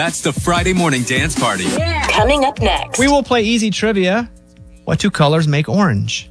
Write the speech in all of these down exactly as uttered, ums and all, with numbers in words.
That's the Friday morning dance party. Yeah. Coming up next. We will play easy trivia. What two colors make orange?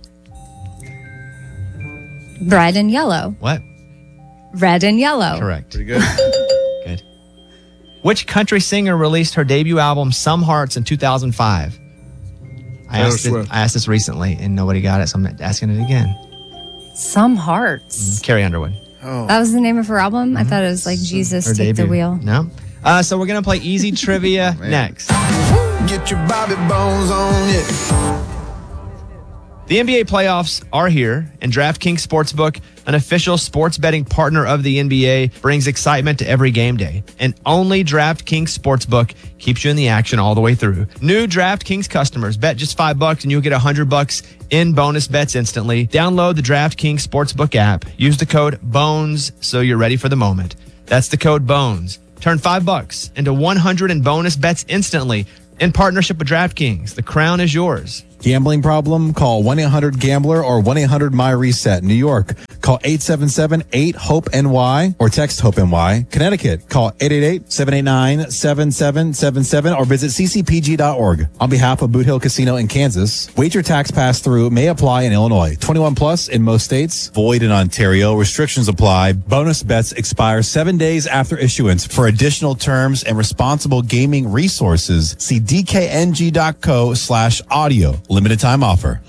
Red and yellow. What? Red and yellow. Correct. Pretty good. Good. Which country singer released her debut album, Some Hearts, in two thousand five? I Taylor asked, it, Swift. I asked this recently, and nobody got it, so I'm asking it again. Some Hearts. Carrie Underwood. Oh. That was the name of her album? I thought it was like Jesus Her Take debut. the Wheel. No. Uh, so we're going to play easy trivia next. Get your Bobby Bones on it. The N B A playoffs are here, and DraftKings Sportsbook, an official sports betting partner of the N B A, brings excitement to every game day. And only DraftKings Sportsbook keeps you in the action all the way through. New DraftKings customers bet just five bucks and you'll get one hundred bucks in bonus bets instantly. Download the DraftKings Sportsbook app. Use the code BONES so you're ready for the moment. That's the code BONES. Turn five bucks into one hundred in bonus bets instantly in partnership with DraftKings. The crown is yours. Gambling problem? Call one eight hundred gambler or one eight hundred my reset. New York, call eight seven seven eight hope N Y or text HOPE-NY. Connecticut, call eight eight eight seven eight nine seven seven seven seven or visit c c p g dot org. On behalf of Boot Hill Casino in Kansas, wager tax pass-through may apply in Illinois. twenty-one plus in most states. Void in Ontario. Restrictions apply. Bonus bets expire seven days after issuance. For additional terms and responsible gaming resources, see d k n g dot co slash audio. Limited time offer.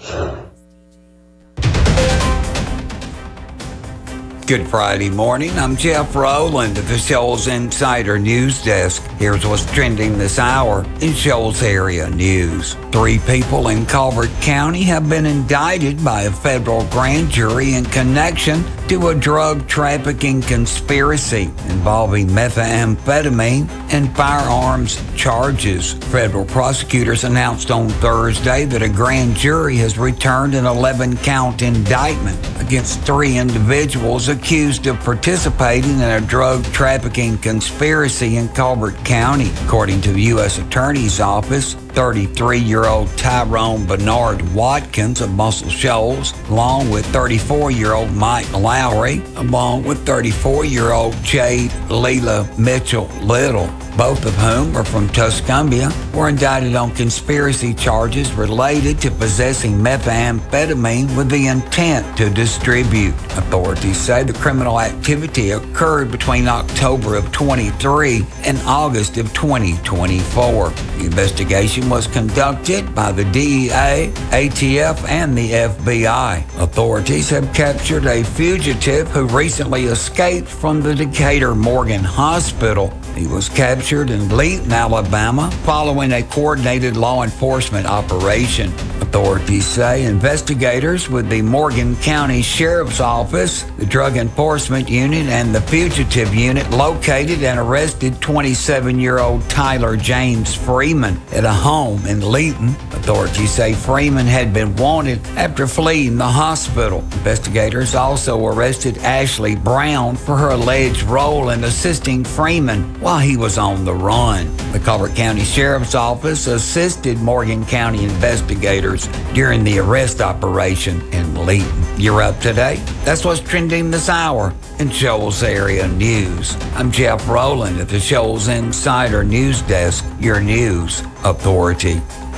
Good Friday morning. I'm Jeff Rowland of the Shoals Insider News Desk. Here's what's trending this hour in Shoals area news. Three people in Colbert County have been indicted by a federal grand jury in connection to a drug trafficking conspiracy involving methamphetamine and firearms charges. Federal prosecutors announced on Thursday that a grand jury has returned an eleven count indictment against three individuals accused of participating in a drug trafficking conspiracy in Colbert County. According to the U S Attorney's Office, thirty-three-year-old Tyrone Bernard Watkins of Muscle Shoals, along with thirty-four-year-old Mike Lowry, along with thirty-four-year-old Jade Leela Mitchell Little, both of whom are from Tuscumbia, were indicted on conspiracy charges related to possessing methamphetamine with the intent to distribute. Authorities say the criminal activity occurred between October of twenty-three and August of twenty twenty-four. The investigation was conducted by the D E A, A T F, and the F B I. Authorities have captured a fugitive who recently escaped from the Decatur Morgan Hospital. He was captured in Leeton, Alabama, following a coordinated law enforcement operation. Authorities say investigators with the Morgan County Sheriff's Office, the Drug Enforcement Unit, and the Fugitive Unit located and arrested twenty-seven-year-old Tyler James Freeman at a home in Leeton. Authorities say Freeman had been wanted after fleeing the hospital. Investigators also arrested Ashley Brown for her alleged role in assisting Freeman while he was on the run. The Colbert County Sheriff's Office assisted Morgan County investigators during the arrest operation in Leeton. You're up to date. That's what's trending this hour in Shoals Area News. I'm Jeff Rowland at the Shoals Insider News Desk, your news authority.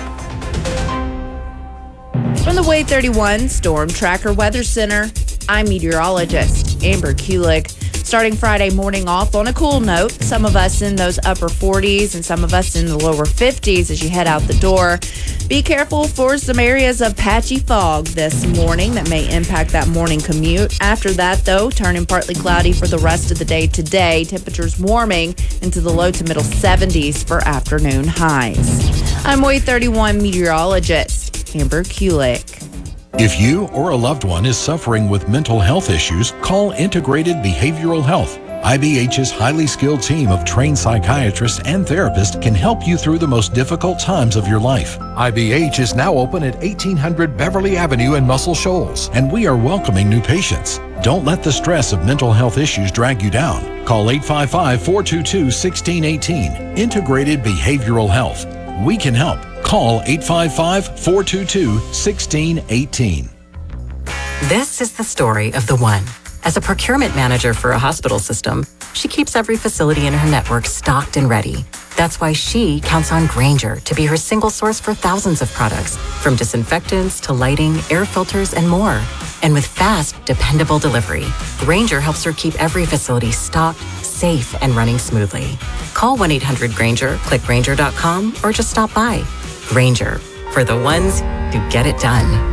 From the Wave thirty-one Storm Tracker Weather Center, I'm meteorologist Amber Kulik. Starting Friday morning off on a cool note, some of us in those upper forties and some of us in the lower fifties as you head out the door. Be careful for some areas of patchy fog this morning that may impact that morning commute. After that, though, turning partly cloudy for the rest of the day today. Temperatures warming into the low to middle seventies for afternoon highs. I'm Wave thirty-one meteorologist Amber Kulik. If you or a loved one is suffering with mental health issues, call Integrated Behavioral Health. I B H's highly skilled team of trained psychiatrists and therapists can help you through the most difficult times of your life. I B H is now open at eighteen hundred Beverly Avenue in Muscle Shoals, and we are welcoming new patients. Don't let the stress of mental health issues drag you down. Call eight five five, four two two, one six one eight. Integrated Behavioral Health. We can help. Call eight five five, four two two, one six one eight. This is the story of the one. As a procurement manager for a hospital system, she keeps every facility in her network stocked and ready. That's why she counts on Grainger to be her single source for thousands of products, from disinfectants to lighting, air filters, and more. And with fast, dependable delivery, Grainger helps her keep every facility stocked, safe, and running smoothly. Call one eight hundred Grainger, click Grainger dot com, or just stop by. Grainger, for the ones who get it done.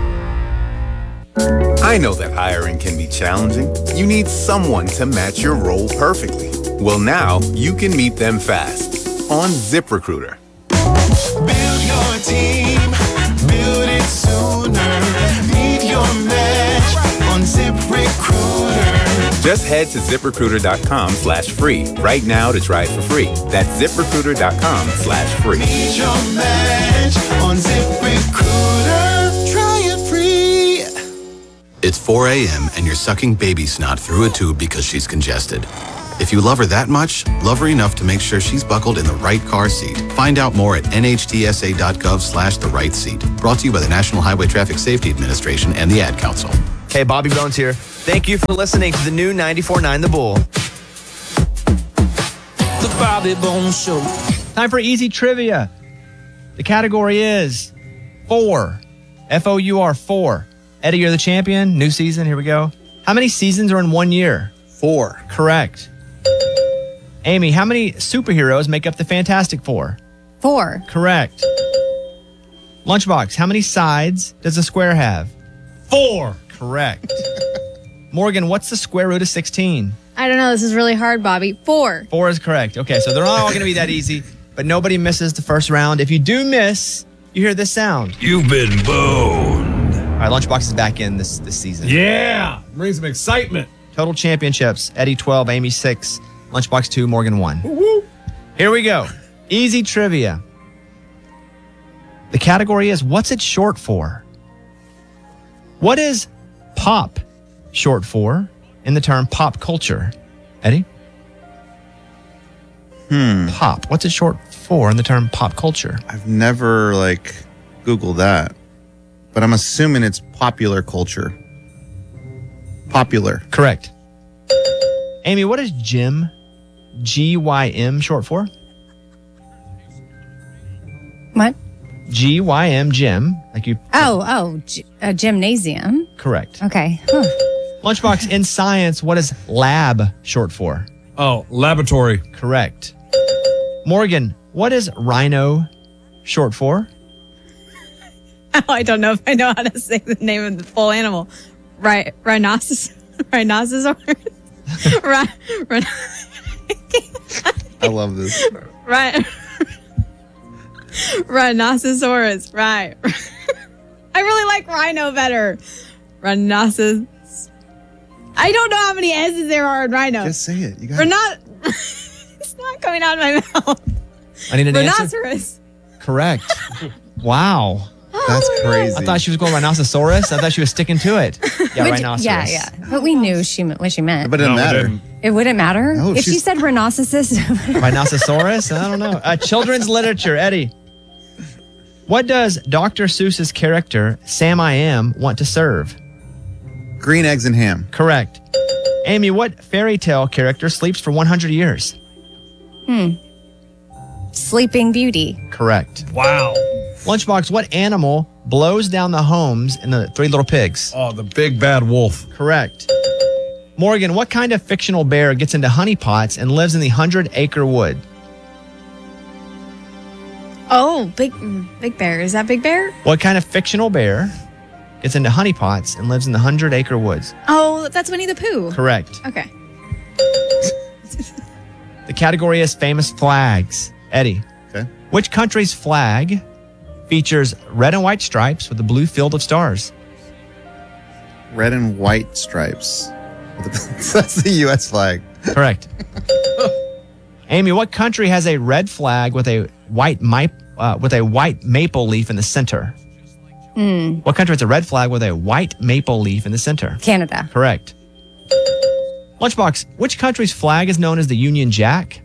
I know that hiring can be challenging. You need someone to match your role perfectly. Well, now you can meet them fast on ZipRecruiter. Build your team, build it sooner. Meet your match on ZipRecruiter. Just head to ZipRecruiter.com slash free right now to try it for free. That's ZipRecruiter.com slash free. Meet your match on ZipRecruiter. Try it free. It's four a.m. and you're sucking baby snot through a tube because she's congested. If you love her that much, love her enough to make sure she's buckled in the right car seat. Find out more at nhtsa.gov slash the right seat. Brought to you by the National Highway Traffic Safety Administration and the Ad Council. Hey, Bobby Bones here. Thank you for listening to the new ninety-four point nine The Bull. The Bobby Bones Show. Time for easy trivia. The category is four. F O U R, four. Eddie, you're the champion. New season. Here we go. How many seasons are in one year? Four. Correct. Amy, how many superheroes make up the Fantastic Four? Four. Correct. Lunchbox, how many sides does a square have? Four. Correct. Morgan, what's the square root of sixteen? I don't know. This is really hard, Bobby. Four. Four is correct. Okay, so they're not all going to be that easy, but nobody misses the first round. If you do miss, you hear this sound. You've been boned. All right, Lunchbox is back in this, this season. Yeah, brings some excitement. Total championships. Eddie twelve, Amy six, Lunchbox two, Morgan one. Woo-hoo. Here we go. Easy trivia. The category is, what's it short for? What is pop short for in the term pop culture? Eddie? Hmm. Pop. What's it short for in the term pop culture? I've never, like, Googled that. But I'm assuming it's popular culture. Popular. Correct. Amy, what is Gym? G Y M short for? What? G Y M, gym. Like you. Oh, oh, g- a gymnasium. Correct. Okay. Huh. Lunchbox, in science, what is lab short for? Oh, laboratory. Correct. Morgan, what is rhino short for? Oh, I don't know if I know how to say the name of the full animal. Right, rhinoceros, rhinoceros, right, I love this. right, rhinoceros. Right. I really like rhino better. Rhinoceros. I don't know how many S's there are in rhino. Just say it. You got We're it. not. It's not coming out of my mouth. I need an answer. Rhinoceros. Correct. Wow. That's crazy. I thought she was going rhinoceros. I thought she was sticking to it. Yeah, Which- rhinoceros. Yeah, yeah. But we knew she what she meant. But it didn't No, it matter. didn't. It wouldn't matter No, if she she's- said rhinoceros. Rhinoceros? I don't know. Uh, children's literature. Eddie. What does Doctor Seuss's character, Sam I Am, want to serve? Green eggs and ham. Correct. Amy, what fairy tale character sleeps for one hundred years? hmm. Sleeping Beauty. Correct. Wow. Lunchbox, what animal blows down the homes in the Three Little Pigs? Oh, the big bad wolf. Correct. Morgan, what kind of fictional bear gets into honeypots and lives in the Hundred Acre Wood? Oh, big, mm, big bear. Is that Big Bear? What kind of fictional bear gets into honeypots and lives in the Hundred Acre Woods? Oh, that's Winnie the Pooh. Correct. Okay. The category is famous flags. Eddie. Okay. Which country's flag features red and white stripes with a blue field of stars? Red and white stripes. That's the U S flag. Correct. Amy, what country has a red flag with a white mi- uh, with a white maple leaf in the center? Hmm. What country has a red flag with a white maple leaf in the center? Canada. Correct. Lunchbox, which country's flag is known as the Union Jack?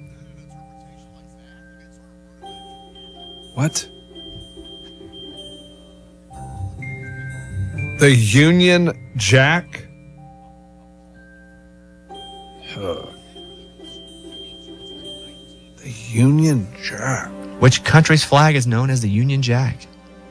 What? The Union Jack? Huh. The Union Jack. Which country's flag is known as the Union Jack?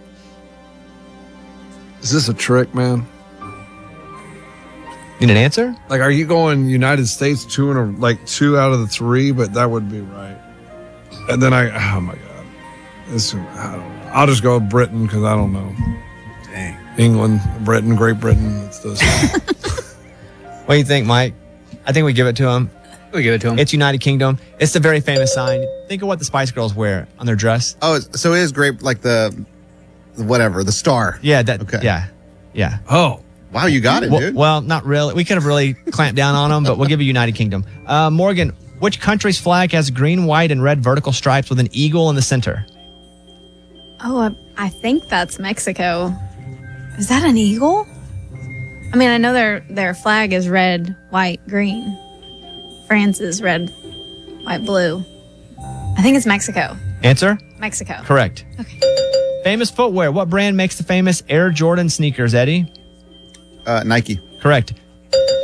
Is this a trick, man? Need an answer? Like, are you going United States two and a, like two out of the three? But that would be right. And then I, oh my God, this, I don't know. I'll just go with Britain because I don't know. Dang. England, Britain, Great Britain. It's this. What do you think, Mike? I think we give it to him. We give it to him. It's United Kingdom. It's the very famous sign. Think of what the Spice Girls wear on their dress. Oh, it's- so it is great, like the, the whatever, the star. Yeah, that. Okay. Yeah, yeah. Oh, wow, you got it, well, dude. well, not really. We could have really clamped down on them, but we'll give you United Kingdom. Uh, Morgan, which country's flag has green, white, and red vertical stripes with an eagle in the center? Oh, I, I think that's Mexico. Is that an eagle? I mean, I know their their flag is red, white, green. France is red, white, blue. I think it's Mexico. Answer? Mexico. Correct. Okay. Famous footwear. What brand makes the famous Air Jordan sneakers, Eddie? Uh, Nike. Correct.